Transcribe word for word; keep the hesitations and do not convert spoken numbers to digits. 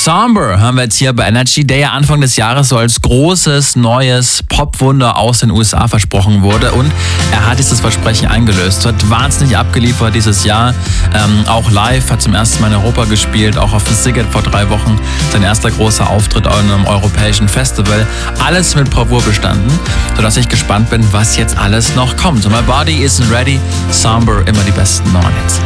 Somber hören wir jetzt hier bei Energy, der ja Anfang des Jahres so als großes, neues Popwunder aus den U S A versprochen wurde. Und er hat dieses Versprechen eingelöst. Hat wahnsinnig abgeliefert dieses Jahr. Ähm, auch live, hat zum ersten Mal in Europa gespielt, auch auf dem Sziget vor drei Wochen. Sein erster großer Auftritt auf einem europäischen Festival. Alles mit Bravour bestanden, sodass ich gespannt bin, was jetzt alles noch kommt. So, My Body Isn't Ready, Somber, immer die besten neuen Hits.